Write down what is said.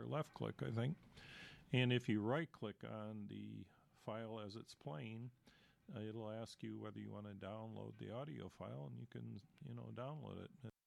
or left click, I think. And if you right click on the file as it's playing, it'll ask you whether you want to download the audio file, and you can, download it.